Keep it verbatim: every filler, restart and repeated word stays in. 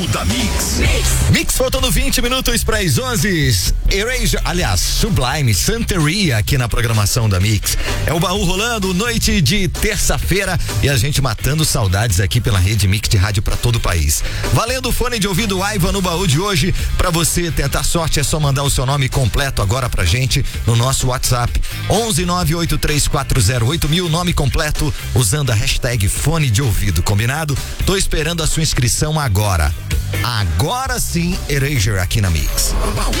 Da Mix. Mix. Mix faltando vinte minutos para as onze. Erasure, aliás, Sublime, Santeria aqui na programação da Mix. É o baú rolando, noite de terça-feira e a gente matando saudades aqui pela rede Mix de rádio para todo o país. Valendo o fone de ouvido Aiva no baú de hoje. Para você tentar sorte é só mandar o seu nome completo agora pra gente no nosso WhatsApp onze nove oito três quatro zero oito mil, nome completo usando a hashtag fone de ouvido, combinado? Tô esperando a sua inscrição agora. Agora sim, Erasure aqui na Mix.